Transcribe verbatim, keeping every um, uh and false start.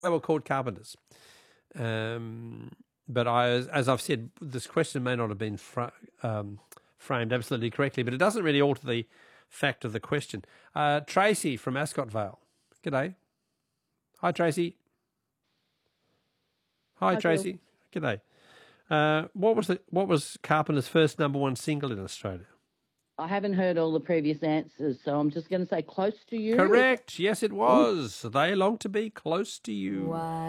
They were called carpenters. Um, but I, as I've said, this question may not have been fra- um, framed absolutely correctly, but it doesn't really alter the fact of the question. Uh, Tracy from Ascot Vale. G'day. Hi, Tracy. Hi, Hi, Tracy. G'day. Uh, what was the what was Carpenter's first number one single in Australia? I haven't heard all the previous answers, so I'm just going to say Close to You. Correct. Yes, it was. They long to be close to you. Why?